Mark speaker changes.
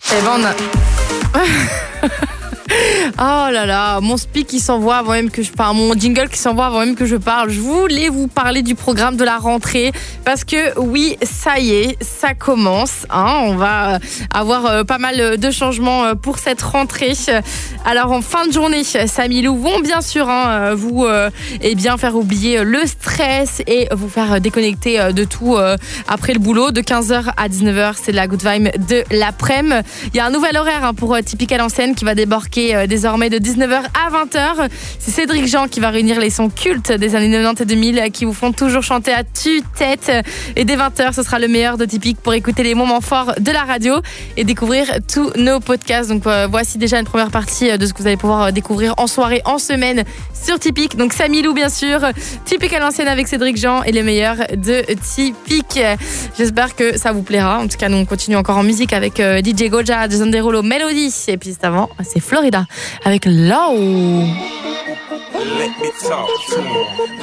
Speaker 1: Eh ben on a... Oh là là, mon speak qui s'envoie avant même que je parle, mon jingle qui s'envoie avant même que je parle. Je voulais vous parler du programme de la rentrée parce que oui, ça y est, ça commence. On va avoir pas mal de changements pour cette rentrée. Alors en fin de journée, Samy Lou vont bien sûr vous faire oublier le stress et vous faire déconnecter de tout après le boulot. De 15h à 19h, c'est la good vibe de l'après-midi. Il y a un nouvel horaire pour Typique à l'ancienne qui va débarquer désormais de 19h à 20h. C'est Cédric Jean qui va réunir les sons cultes des années 90 et 2000 qui vous font toujours chanter à tue-tête. Et dès 20h, ce sera le meilleur de Typique pour écouter les moments forts de la radio et découvrir tous nos podcasts. Donc voici déjà une première partie de ce que vous allez pouvoir découvrir en soirée, en semaine sur Typique. Donc Samy Lou bien sûr, Typique à l'ancienne avec Cédric Jean et les meilleurs de Typique. J'espère que ça vous plaira. En tout cas, nous on continue encore en musique avec DJ Goja, Jason Derulo, Melody. Et puis juste avant, c'est Florida avec Low.